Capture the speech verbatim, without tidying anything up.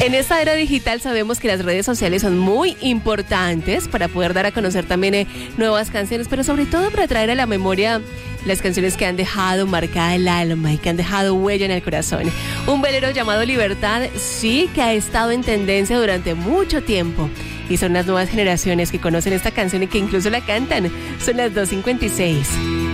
En esta era digital sabemos que las redes sociales son muy importantes para poder dar a conocer también eh, nuevas canciones, pero sobre todo para traer a la memoria las canciones que han dejado marcada el alma y que han dejado huella en el corazón. Un velero llamado Libertad sí que ha estado en tendencia durante mucho tiempo. Y son las nuevas generaciones que conocen esta canción y que incluso la cantan. Son las dos cincuenta y seis.